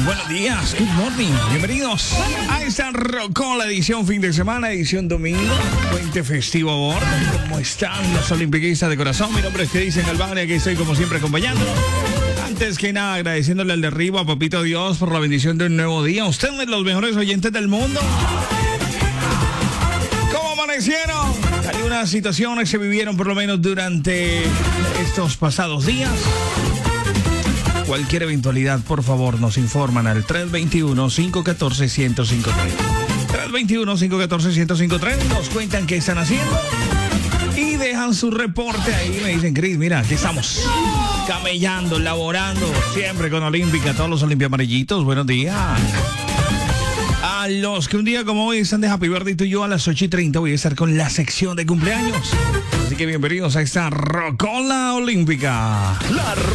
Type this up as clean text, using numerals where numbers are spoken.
Buenos días, good morning. Bienvenidos a esta Rocola edición fin de semana, edición domingo. Puente festivo a bordo. ¿Cómo están los olimpiquistas de corazón? Mi nombre es que dicen Albania, aquí estoy como siempre acompañándolo. Antes que nada, agradeciéndole al derribo a Papito Dios por la bendición de un nuevo día. Ustedes, los mejores oyentes del mundo. ¿Cómo amanecieron? Algunas situaciones se vivieron por lo menos durante estos pasados días. Cualquier eventualidad, por favor, nos informan al 321-514-1053. 321-514-1053. Nos cuentan qué están haciendo y dejan su reporte ahí. Me dicen, Cris, mira, aquí estamos camellando, laborando, siempre con Olímpica. Todos los olimpiamarillitos, buenos días. A los que un día como hoy están de Happy Birthday, tú y yo a las 8:30 voy a estar con la sección de cumpleaños. Así que bienvenidos a esta Rocola Olímpica. La